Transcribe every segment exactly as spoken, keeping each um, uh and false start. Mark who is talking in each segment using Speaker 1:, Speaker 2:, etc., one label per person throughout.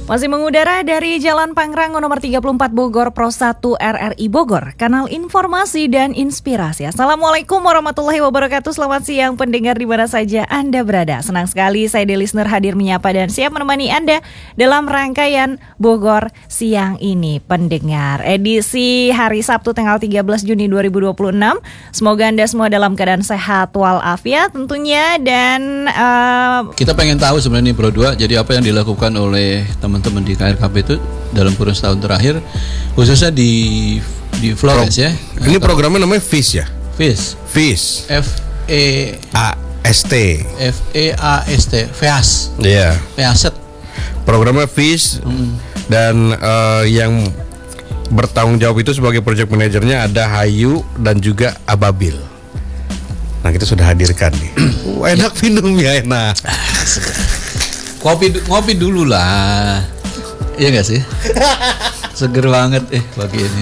Speaker 1: Masih mengudara dari Jalan Pangrango nomor tiga puluh empat Bogor Pro satu R R I Bogor, kanal informasi dan inspirasi. Assalamualaikum warahmatullahi wabarakatuh. Selamat siang pendengar di mana saja Anda berada. Senang sekali saya The Listener hadir menyapa dan siap menemani Anda dalam rangkaian Bogor siang ini. Pendengar edisi hari Sabtu tanggal tiga belas Juni dua ribu dua puluh enam. Semoga Anda semua dalam keadaan sehat walafiat tentunya. Dan uh...
Speaker 2: kita pengen tahu sebenarnya Bro dua, jadi apa yang dilakukan oleh teman teman-teman di K R K P itu dalam kurun setahun terakhir, khususnya di di Flores Pro, ya.
Speaker 3: Ini programnya namanya FIS ya?
Speaker 2: FIS.
Speaker 3: FIS.
Speaker 2: F E
Speaker 3: A S T.
Speaker 2: F E A S T. FEAS.
Speaker 3: Iya. Yeah.
Speaker 2: FEASet.
Speaker 3: Programnya FIS hmm. dan uh, yang bertanggung jawab itu sebagai project manajernya ada Hayu dan juga Ababil. Nah, kita sudah hadirkan nih. uh, enak minum ya, enak.
Speaker 2: Kopi ngopi dulu lah, iya nggak sih? Seger banget eh pagi ini.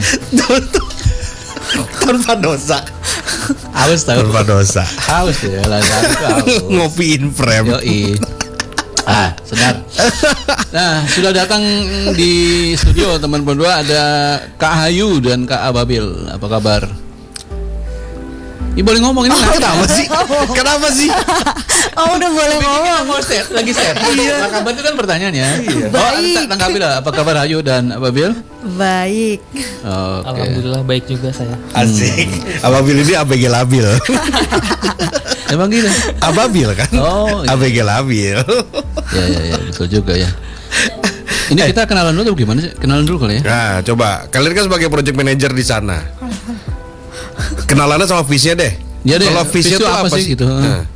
Speaker 3: Tanpa dosa.
Speaker 2: Haus tahu.
Speaker 3: Tanpa dosa.
Speaker 2: Haus ya lah.
Speaker 3: Ngopiin frame.
Speaker 2: Yoi. Ah, sedap. Nah, sudah datang di studio teman berdua ada Kak Hayu dan Kak Ababil. Apa kabar? Ini boleh ngomong ini.
Speaker 3: Oh, kenapa sih? Kenapa sih?
Speaker 1: Oh, udah boleh ngomong.
Speaker 2: Mau set, lagi set.
Speaker 3: Iya.
Speaker 2: Apa kabar itu kan pertanyaannya. Iya.
Speaker 1: Baik.
Speaker 2: Oh, tanggapi lah. Apa kabar Hayu dan Ababil?
Speaker 1: Baik.
Speaker 2: Oh, okay.
Speaker 4: Alhamdulillah baik juga saya.
Speaker 3: Asik. Ababil ini A B G labil.
Speaker 2: Emang gitu?
Speaker 3: Ababil kan?
Speaker 2: Oh, iya.
Speaker 3: A B G labil.
Speaker 2: Ya, ya, ya, betul juga ya. Ini eh. kita kenalan dulu atau gimana sih? Kenalan dulu kali ya.
Speaker 3: Nah, coba. Kalian kan sebagai project manager di sana. Kenalannya sama visnya deh.
Speaker 2: Ya deh.
Speaker 3: Kalau visnya itu apa, apa sih?
Speaker 2: Gitu? Nah.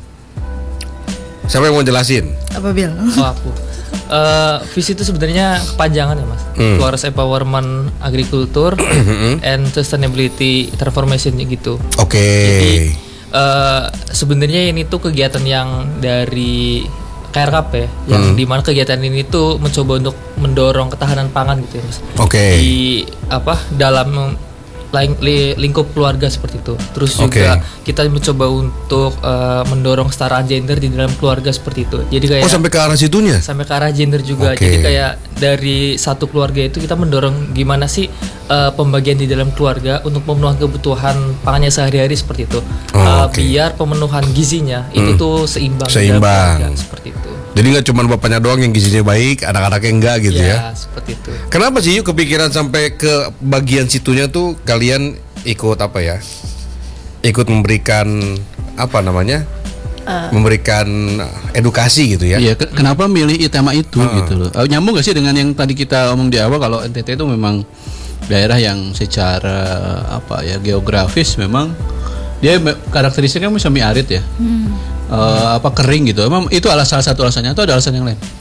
Speaker 3: Siapa yang mau jelasin?
Speaker 1: Apa Bil?
Speaker 4: Oh aku. Uh, visi itu sebenarnya kepanjangan ya mas.
Speaker 3: Hmm.
Speaker 4: Flores Empowerment Agriculture and Sustainability Transformation gitu.
Speaker 3: Oke. Okay.
Speaker 4: Jadi uh, sebenarnya ini tuh kegiatan yang dari K R K P yang hmm. dimana kegiatan ini tuh mencoba untuk mendorong ketahanan pangan gitu ya mas.
Speaker 3: Oke. Okay.
Speaker 4: Di apa dalam lingkup keluarga seperti itu. Terus juga okay. kita mencoba untuk uh, mendorong kesetaraan gender di dalam keluarga seperti itu. Jadi kayak
Speaker 3: oh sampai ke arah situnya?
Speaker 4: Sampai ke arah gender juga. Okay. Jadi kayak dari satu keluarga itu kita mendorong gimana sih uh, pembagian di dalam keluarga untuk memenuhi kebutuhan pangannya sehari-hari seperti itu. Oh, uh, okay. Biar pemenuhan gizinya hmm. itu tuh seimbang.
Speaker 3: Seimbang.
Speaker 4: Keluarga, seperti itu.
Speaker 3: Jadi nggak cuma bapaknya doang yang gizinya baik, anak-anaknya enggak gitu ya?
Speaker 4: Ya, seperti itu.
Speaker 3: Kenapa sih yuk kepikiran sampai ke bagian situnya tuh kalian ikut apa ya? Ikut memberikan apa namanya? Uh. Memberikan edukasi gitu ya?
Speaker 2: Iya, ke- kenapa milih tema itu uh. gitu loh? Nyambung nggak sih dengan yang tadi kita omong di awal kalau N T T itu memang daerah yang secara apa ya geografis memang dia karakteristiknya semi arid ya. Hmm. Uh, apa kering gitu. Emang itu alasan salah satu alasannya atau ada alasan yang lain?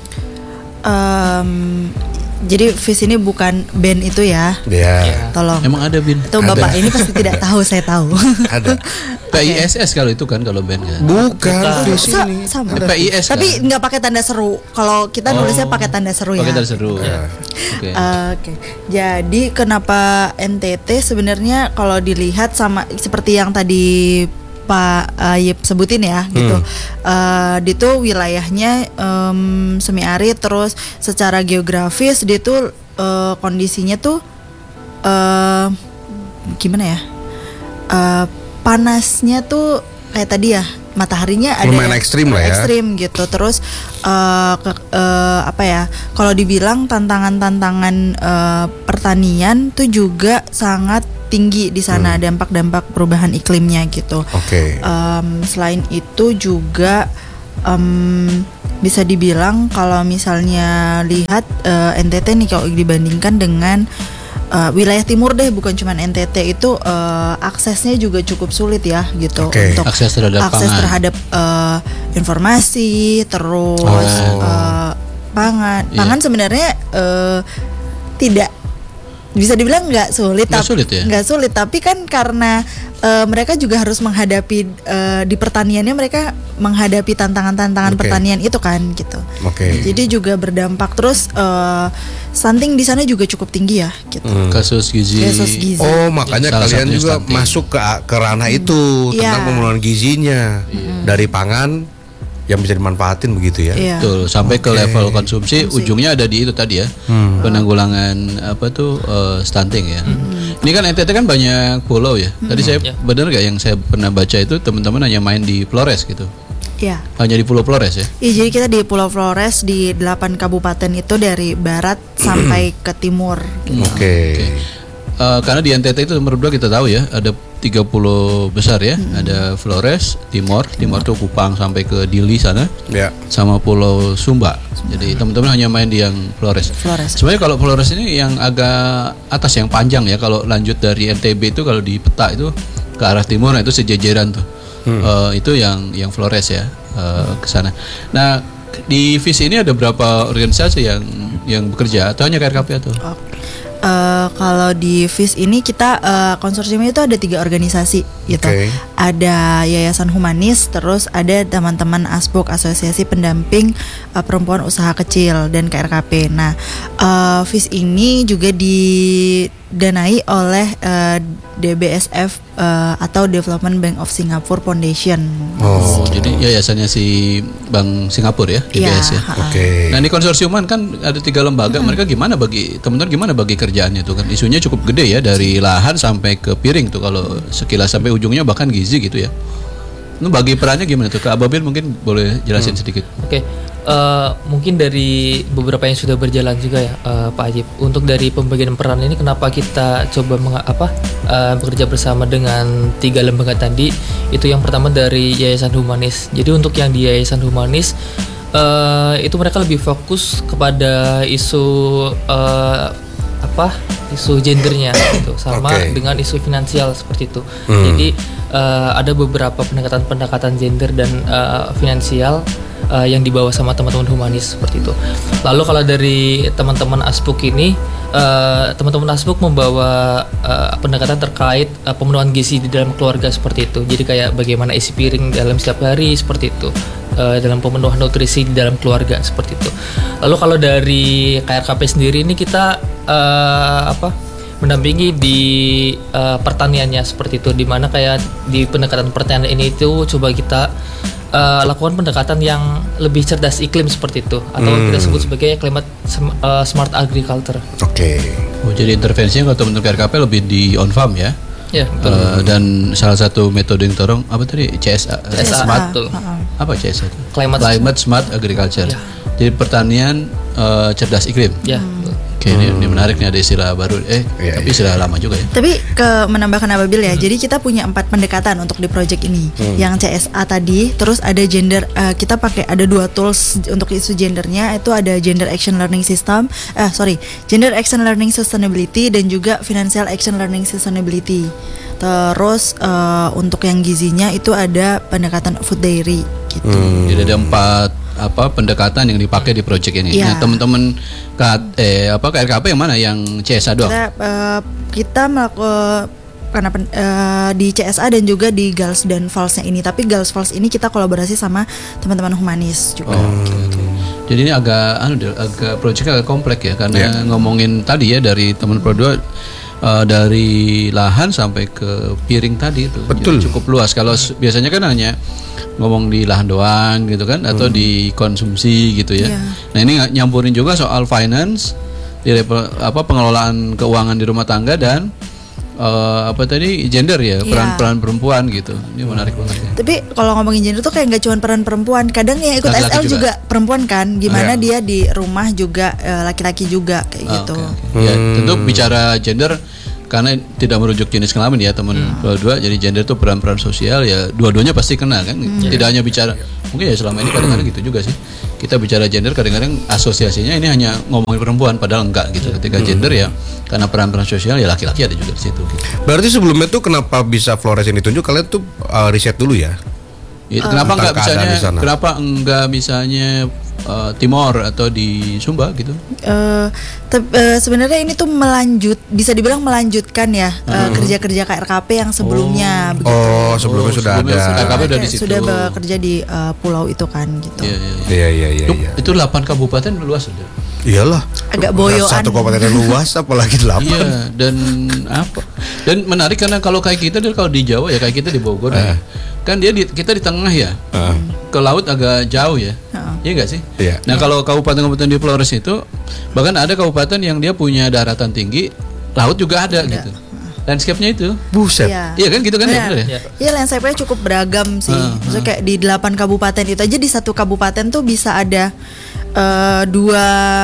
Speaker 5: Um, jadi FIS ini bukan band itu ya.
Speaker 3: Iya. Yeah.
Speaker 5: Tolong.
Speaker 2: Emang ada band?
Speaker 5: Itu Bapak ini pasti tidak tahu, saya tahu.
Speaker 3: Ada.
Speaker 2: P I S S kalau itu kan kalau band kan.
Speaker 3: Bukan FIS ini.
Speaker 5: Sama.
Speaker 2: P I S
Speaker 5: Tapi
Speaker 2: kan?
Speaker 5: nggak pakai tanda seru. Kalau kita
Speaker 2: oh.
Speaker 5: nulisnya pakai tanda seru ya.
Speaker 2: Pakai tanda seru.
Speaker 3: Yeah.
Speaker 2: Oke. Okay.
Speaker 5: Uh, Oke. Okay. Jadi kenapa N T T sebenarnya kalau dilihat sama seperti yang tadi Pak Ayib sebutin ya, hmm. gitu. Uh, dia tuh wilayahnya um, semi arid, terus secara geografis dia tuh uh, kondisinya tuh uh, gimana ya? Uh, panasnya tuh kayak tadi ya, mataharinya ada
Speaker 3: lumayan ekstrim lah ya.
Speaker 5: Ekstrim gitu. Terus uh, ke, uh, apa ya? Kalau dibilang tantangan-tantangan uh, pertanian tuh juga sangat tinggi di sana, hmm. dampak-dampak perubahan iklimnya gitu.
Speaker 3: Oke. Okay.
Speaker 5: Um, selain itu juga um, bisa dibilang kalau misalnya lihat uh, N T T nih kalau dibandingkan dengan uh, wilayah timur deh, bukan cuma N T T itu uh, aksesnya juga cukup sulit ya gitu.
Speaker 3: Okay.
Speaker 5: Untuk
Speaker 2: akses terhadap
Speaker 5: akses
Speaker 2: pangan.
Speaker 5: terhadap uh, informasi, terus
Speaker 3: oh.
Speaker 5: uh, pangan. Pangan yeah. sebenarnya uh, tidak bisa dibilang nggak sulit,
Speaker 2: nggak sulit ya?
Speaker 5: Nggak sulit, tapi kan karena uh, mereka juga harus menghadapi uh, di pertaniannya mereka menghadapi tantangan-tantangan okay. pertanian itu kan gitu.
Speaker 3: Oke. Okay.
Speaker 5: Jadi juga berdampak terus uh, stunting di sana juga cukup tinggi ya gitu.
Speaker 2: Hmm. Kasus gizi.
Speaker 5: Kasus gizi.
Speaker 3: Oh makanya
Speaker 2: salah
Speaker 3: kalian juga
Speaker 2: stunting.
Speaker 3: masuk ke ke ranah itu hmm. tentang yeah. pemenuhan gizinya hmm. dari pangan yang bisa dimanfaatin begitu ya.
Speaker 5: Iya.
Speaker 2: Betul, sampai ke
Speaker 3: Oke.
Speaker 2: level konsumsi, ujungnya ada di itu tadi ya.
Speaker 3: Hmm.
Speaker 2: Penanggulangan apa tuh eh, stunting ya. Ini kan N T T kan banyak pulau ya. Tadi saya
Speaker 4: Ya.
Speaker 2: benar gak yang saya pernah baca itu teman-teman hanya main di Flores gitu.
Speaker 5: Iya.
Speaker 2: Hanya di Pulau Flores ya.
Speaker 5: Iya, jadi kita di Pulau Flores di delapan kabupaten itu dari barat sampai ke timur. gitu.
Speaker 3: Oke.
Speaker 2: Eh, karena di N T T itu nomor dua kita tahu ya, ada tiga pulau besar ya. Ada Flores, Timor, Timor tuh Kupang sampai ke Dili sana.
Speaker 3: Ya.
Speaker 2: Sama Pulau Sumba. Jadi teman-teman hanya main di yang Flores.
Speaker 5: Flores.
Speaker 2: Sebenarnya kalau Flores ini yang agak atas, yang panjang ya. Kalau lanjut dari N T B itu kalau di peta itu ke arah timur, nah itu sejajaran tuh. Eh, itu yang yang Flores ya, eh, ke sana. Nah di visi ini ada berapa organisasi yang yang bekerja atau hanya K R K P atau?
Speaker 5: Oh. Eh, kalau di F I S ini kita eh, konsorsiumnya itu ada tiga organisasi gitu.
Speaker 3: Oke.
Speaker 5: Ada Yayasan Humanis, terus ada teman-teman ASPUK, Asosiasi Pendamping eh, Perempuan Usaha Kecil, dan K R K P. Nah, eh, F I S ini juga didanai oleh eh, D B S F eh, atau Development Bank of Singapore Foundation.
Speaker 3: Oh.
Speaker 2: Oh, jadi yayasannya si Bank Singapura ya, D B S ya.
Speaker 5: ha-ha.
Speaker 3: Oke.
Speaker 2: Nah ini konsorsiuman kan ada tiga lembaga, mereka gimana bagi teman-teman gimana bagi kerjaannya tuh kan isunya cukup gede ya, dari lahan sampai ke piring tuh kalau sekilas sampai ujungnya bahkan gizi gitu ya. Itu bagi perannya gimana tuh? Kak Ababil mungkin boleh jelasin sedikit.
Speaker 4: Oke, eh, mungkin dari beberapa yang sudah berjalan juga ya, eh, Pak Ajib. Untuk dari pembagian peran ini, kenapa kita coba menga- apa eh, bekerja bersama dengan tiga lembaga tadi? Itu yang pertama dari Yayasan Humanis. Jadi untuk yang di Yayasan Humanis eh, itu mereka lebih fokus kepada isu eh, apa? Isu gendernya gitu, sama
Speaker 3: Oke.
Speaker 4: dengan isu finansial seperti itu. Jadi eh, ada beberapa pendekatan-pendekatan gender dan eh, finansial uh, yang dibawa sama teman-teman humanis seperti itu. Lalu kalau dari teman-teman ASPUK ini, uh, teman-teman ASPUK membawa uh, pendekatan terkait uh, pemenuhan gizi di dalam keluarga seperti itu. Jadi kayak bagaimana isi piring dalam setiap hari seperti itu, uh, dalam pemenuhan nutrisi di dalam keluarga seperti itu. Lalu kalau dari K R K P sendiri ini kita uh, apa? mendampingi di uh, pertaniannya seperti itu, dimana kayak di pendekatan pertanian ini itu coba kita uh, lakukan pendekatan yang lebih cerdas iklim seperti itu, atau
Speaker 3: Hmm.
Speaker 4: kita sebut sebagai climate sm- uh, smart agriculture.
Speaker 3: Oke.
Speaker 2: Oh, jadi intervensinya kalau teman-teman K R K P lebih di on farm ya.
Speaker 4: Ya, betul.
Speaker 2: Eh, dan salah satu metode yang dorong apa tadi C S A,
Speaker 4: C S A,
Speaker 2: Smart
Speaker 4: betul.
Speaker 2: apa C S A itu?
Speaker 4: Climate,
Speaker 2: Smart Agriculture.
Speaker 4: Ya.
Speaker 2: Jadi pertanian eh, cerdas iklim.
Speaker 4: Ya, betul.
Speaker 2: Oke, ini, ini menarik nih, ada istilah baru. Eh,
Speaker 3: Iya,
Speaker 2: tapi
Speaker 3: iya.
Speaker 2: istilah lama juga ya.
Speaker 5: Tapi ke menambahkan Ababil ya, jadi kita punya empat pendekatan untuk di project ini. Yang C S A tadi, terus ada gender, eh, kita pakai ada dua tools untuk isu gendernya, itu ada Gender Action Learning System, eh sorry, Gender Action Learning Sustainability dan juga Financial Action Learning Sustainability. Terus eh, untuk yang gizinya itu ada pendekatan food diary gitu.
Speaker 2: Jadi ada empat apa pendekatan yang dipakai di project ini.
Speaker 5: Iya.
Speaker 2: Nah, teman-teman K eh apa K R K P yang mana, yang C S A doang?
Speaker 5: Kita eh, kita melakukan karena pen- eh, di C S A dan juga di Girls dan Falls-nya ini, tapi Girls Falls ini kita kolaborasi sama teman-teman humanis juga.
Speaker 2: Oh, oke, oke. Jadi ini agak anu deh, agak projectnya agak kompleks ya, karena
Speaker 3: Iya.
Speaker 2: ngomongin tadi ya dari teman Pro dua eh, dari lahan sampai ke piring tadi itu.
Speaker 3: Betul.
Speaker 2: Jadi cukup luas. Kalau s- biasanya kan hanya ngomong di lahan doang gitu kan, atau di konsumsi gitu ya.
Speaker 5: Iya.
Speaker 2: Nah, ini ng- nyampurin juga soal finance, di level apa pengelolaan keuangan di rumah tangga, dan eh, apa tadi gender ya,
Speaker 5: Iya.
Speaker 2: peran-peran perempuan gitu. Ini menarik banget ya.
Speaker 5: Tapi kalau ngomongin gender tuh kayak nggak cuma peran perempuan, kadang yang ikut
Speaker 2: Laki-laki
Speaker 5: S L
Speaker 2: juga.
Speaker 5: juga. perempuan kan, gimana
Speaker 3: Iya.
Speaker 5: dia di rumah juga eh, laki-laki juga kayak
Speaker 2: Ah,
Speaker 5: gitu.
Speaker 2: oke, oke. Ya, tentu bicara gender karena tidak merujuk jenis kelamin ya teman dua-dua, jadi gender itu peran-peran sosial ya, dua-duanya pasti kena kan. Tidak hanya bicara, mungkin ya selama ini kadang-kadang gitu juga sih. Kita bicara gender kadang-kadang asosiasinya ini hanya ngomongin perempuan, padahal enggak gitu. Ketika gender ya karena peran-peran sosial ya laki-laki ada juga di situ gitu.
Speaker 3: Berarti sebelumnya tuh kenapa bisa Flores ini ditunjuk, kalian tuh uh, riset dulu ya?
Speaker 2: Ya, kenapa
Speaker 3: Tentang
Speaker 2: enggak
Speaker 3: keadaan
Speaker 2: misalnya
Speaker 3: di sana.
Speaker 2: kenapa enggak misalnya eh, Timor atau di Sumba gitu?
Speaker 5: Eh, tep- eh, sebenarnya ini tuh melanjut, bisa dibilang melanjutkan ya eh, kerja-kerja K R K P yang sebelumnya. begitu.
Speaker 3: Oh, sebelumnya
Speaker 2: Oh,
Speaker 3: sudah
Speaker 2: sebelumnya
Speaker 3: ada.
Speaker 2: K R K P udah
Speaker 5: Ada-
Speaker 2: di situ.
Speaker 5: sudah bekerja di eh, pulau itu kan gitu.
Speaker 2: Iya, iya, iya.
Speaker 3: Iya, iya, iya,
Speaker 2: Itu,
Speaker 3: iya.
Speaker 2: itu delapan kabupaten luas sudah.
Speaker 3: Iyalah.
Speaker 5: Agak boyoan.
Speaker 3: Satu kabupaten luas, apalagi delapan.
Speaker 2: Iya, dan apa? Dan menarik karena kalau kayak kita kalau di Jawa ya kayak kita di Bogor
Speaker 3: Eh.
Speaker 2: ya. Kan dia di, kita di tengah ya.
Speaker 3: Eh.
Speaker 2: Ke laut agak jauh ya.
Speaker 5: Heeh.
Speaker 2: Iya nggak sih?
Speaker 3: Iya.
Speaker 2: Nah, kalau kabupaten-kabupaten di Flores itu bahkan ada kabupaten yang dia punya daratan tinggi, laut juga ada gitu. Landscape-nya itu.
Speaker 3: Buset.
Speaker 5: Iya.
Speaker 2: Iya kan gitu kan ya?
Speaker 5: Benar.
Speaker 2: Benar ya?
Speaker 4: Iya.
Speaker 5: Iya, landscape-nya cukup beragam sih.
Speaker 2: Ah,
Speaker 5: Maksudnya kayak di delapan kabupaten itu aja, di satu kabupaten tuh bisa ada eh, dua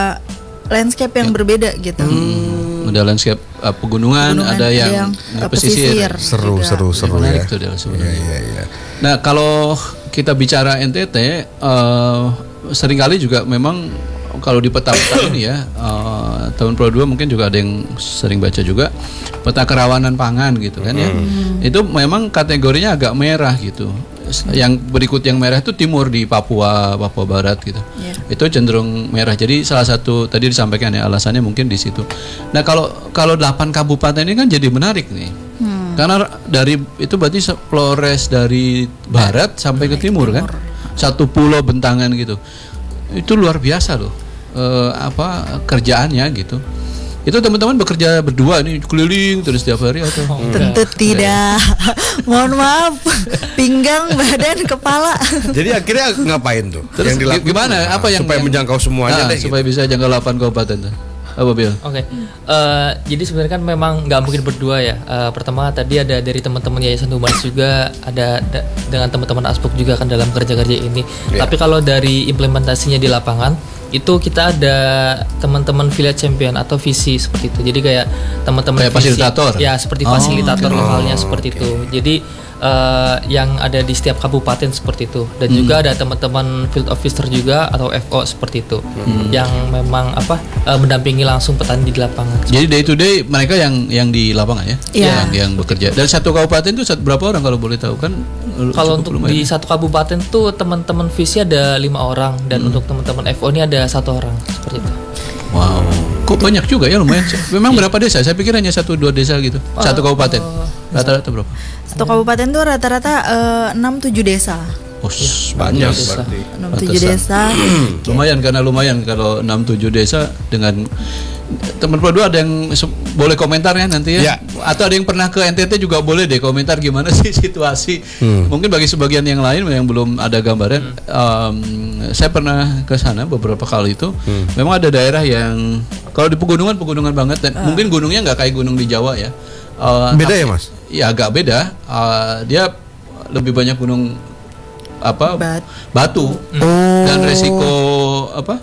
Speaker 5: landscape yang berbeda gitu.
Speaker 2: Hmm, ada landscape uh, pegunungan,
Speaker 5: Pegunungan,
Speaker 2: ada yang,
Speaker 5: yang,
Speaker 2: uh,
Speaker 5: eh,
Speaker 2: pesisir.
Speaker 5: pesisir.
Speaker 3: Seru,
Speaker 5: Juga.
Speaker 3: seru, seru
Speaker 2: Menarik
Speaker 3: ya.
Speaker 2: tuh Del, sebenarnya.
Speaker 3: Iya, iya, iya.
Speaker 2: Nah, kalau kita bicara N T T, uh, seringkali juga memang kalau di peta-peta ini ya, uh, tahun Pro dua mungkin juga ada yang sering baca juga peta kerawanan pangan gitu kan ya. Itu memang kategorinya agak merah gitu. Yang berikut yang merah itu timur di Papua, Papua Barat gitu.
Speaker 5: Iya.
Speaker 2: Itu cenderung merah. Jadi salah satu tadi disampaikan ya alasannya mungkin di situ. Nah, kalau kalau delapan kabupaten ini kan jadi menarik nih. Karena dari itu berarti se- Flores dari barat sampai ke timur kan. Satu pulau bentangan gitu. Itu luar biasa loh. Eh, apa kerjaannya gitu. Itu teman-teman bekerja berdua nih keliling terus tiap hari atau
Speaker 5: Tentu tidak. Mohon maaf. Pinggang, badan, kepala.
Speaker 3: Jadi akhirnya ngapain tuh?
Speaker 2: Terus
Speaker 3: dilakukan
Speaker 2: gimana?
Speaker 3: Nah,
Speaker 2: Apa yang
Speaker 3: supaya
Speaker 2: yang-
Speaker 3: menjangkau semuanya
Speaker 2: Ah,
Speaker 3: deh,
Speaker 2: supaya
Speaker 3: gitu.
Speaker 2: bisa jangkau delapan kabupaten tuh. Apa Bil?
Speaker 4: Oke, Eh, jadi sebenarnya kan memang nggak mungkin berdua ya. Eh, pertama tadi ada dari teman-teman Yayasan Humanis juga, ada da- dengan teman-teman Aspuk juga kan dalam kerja-kerja ini.
Speaker 3: Iya.
Speaker 4: Tapi kalau dari implementasinya di lapangan, itu kita ada teman-teman Village Champion atau visi seperti itu. Jadi kayak teman-teman
Speaker 2: Kayak
Speaker 4: visi-
Speaker 2: fasilitator?
Speaker 4: Ya, seperti
Speaker 2: Oh,
Speaker 4: fasilitator
Speaker 2: oke.
Speaker 4: lokalnya seperti itu. Jadi eh, yang ada di setiap kabupaten seperti itu, dan juga ada teman-teman field officer juga atau F O seperti itu, yang memang apa eh, mendampingi langsung petani di lapangan.
Speaker 2: Jadi day to day mereka yang yang di lapangan ya,
Speaker 5: Iya.
Speaker 2: yang yang bekerja. Dan satu kabupaten itu sat- berapa orang kalau boleh tahu kan?
Speaker 4: Kalau
Speaker 2: Cukup
Speaker 4: untuk
Speaker 2: lumayan.
Speaker 4: di satu kabupaten tuh teman-teman visi ada lima orang, dan untuk teman-teman F O ini ada satu orang seperti itu.
Speaker 2: Wow, kok banyak juga ya lumayan. Memang berapa desa? Saya pikir hanya satu dua desa gitu. Satu kabupaten. Rata-rata berapa?
Speaker 5: Satu kabupaten tuh rata-rata eh, enam tujuh desa.
Speaker 2: Oh, banyak
Speaker 4: desa.
Speaker 2: berarti.
Speaker 5: enam tujuh
Speaker 2: Pantesan.
Speaker 5: desa.
Speaker 2: Lumayan karena lumayan kalau enam tujuh desa dengan teman Pro dua ada yang se- boleh komentar ya nanti ya.
Speaker 3: Ya.
Speaker 2: Atau ada yang pernah ke N T T juga boleh deh komentar gimana sih situasi. Mungkin bagi sebagian yang lain yang belum ada gambaran, em, saya pernah ke sana beberapa kali itu. Memang ada daerah yang kalau di pegunungan pegunungan banget dan mungkin gunungnya nggak kayak gunung di Jawa ya. Eh,
Speaker 3: Beda
Speaker 2: tapi-
Speaker 3: ya, Mas?
Speaker 2: Ya agak beda. Eh, dia lebih banyak gunung apa
Speaker 5: Bat-
Speaker 2: batu dan resiko apa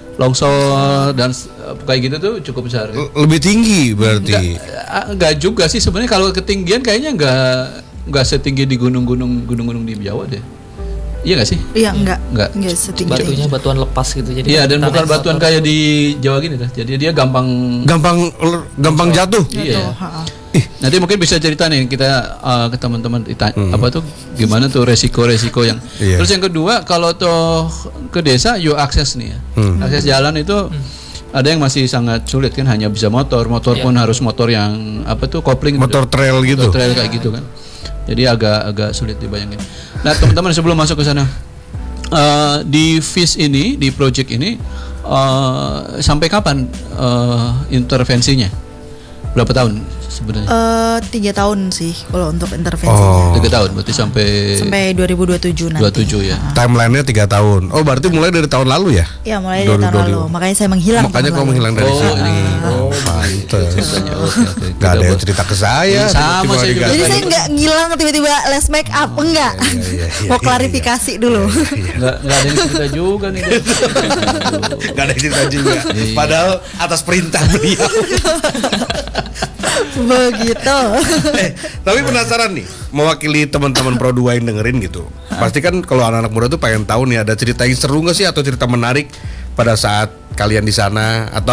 Speaker 2: longsor dan s- kayak gitu tuh cukup besar.
Speaker 3: L- Lebih tinggi berarti.
Speaker 2: Ah, Enggak juga sih sebenarnya kalau ketinggian kayaknya enggak enggak setinggi di gunung-gunung gunung-gunung di Jawa deh. Iya nggak sih?
Speaker 5: Iya, enggak.
Speaker 2: Enggak.
Speaker 5: Enggak setinggi.
Speaker 4: Batunya batuan lepas gitu. Jadi
Speaker 2: Iya dan
Speaker 4: tanah
Speaker 2: bukan
Speaker 4: yang
Speaker 2: batuan
Speaker 4: kotor.
Speaker 2: kayak di Jawa gini dah. Jadi dia gampang.
Speaker 3: Gampang gampang jatuh.
Speaker 2: Iya.
Speaker 5: Ha-ha.
Speaker 2: Nanti mungkin bisa cerita nih kita uh, ke teman-teman dita- apa tuh gimana tuh resiko-resiko yang.
Speaker 3: Iya.
Speaker 2: Terus yang kedua kalau toh ke desa yuk akses nih ya. Akses jalan itu ada yang masih sangat sulit kan hanya bisa motor, motor
Speaker 4: Iya.
Speaker 2: pun harus motor yang apa tuh kopling
Speaker 3: Motor trail gitu.
Speaker 2: motor trail kayak gitu kan. Jadi agak agak sulit dibayangin. Nah, teman-teman sebelum masuk ke sana uh, di V I S ini, di project ini uh, sampai kapan uh, intervensinya? Berapa tahun sebenarnya?
Speaker 5: Eh, tiga tahun sih kalau untuk intervensinya.
Speaker 3: Oh.
Speaker 2: Tiga tahun berarti sampai
Speaker 5: Sampai dua ribu dua puluh tujuh nanti.
Speaker 2: dua puluh tujuh ya.
Speaker 3: Timelinenya tiga tahun. Oh, berarti mulai dari tahun lalu ya?
Speaker 5: Ya, mulai dari tahun
Speaker 3: dua ribu dua puluh.
Speaker 5: lalu. Makanya saya menghilang.
Speaker 3: Makanya
Speaker 5: tahun
Speaker 3: kamu
Speaker 5: lalu.
Speaker 3: menghilang dari
Speaker 2: Oh,
Speaker 3: sini.
Speaker 2: ini.
Speaker 3: Oh, pantes.
Speaker 2: Ceritanya oke oke.
Speaker 3: Gak
Speaker 2: Kita
Speaker 3: ada yang
Speaker 2: buat-
Speaker 3: cerita ke saya.
Speaker 2: Sama
Speaker 3: tiba-tiba
Speaker 2: saya juga.
Speaker 3: digatain.
Speaker 5: Jadi saya nggak ngilang tiba-tiba les make up, enggak.
Speaker 3: iya, iya, iya,
Speaker 5: Mau
Speaker 3: iya,
Speaker 5: klarifikasi dulu.
Speaker 2: Nggak nggak ada yang cerita juga nih.
Speaker 3: Gak ada yang cerita juga. Padahal atas perintah beliau.
Speaker 5: Begitu.
Speaker 3: eh, tapi penasaran nih, mewakili teman-teman Pro dua yang dengerin gitu. Pasti kan kalau anak-anak muda tuh pengen tahu nih ada cerita yang seru nggak sih atau cerita menarik pada saat kalian di sana atau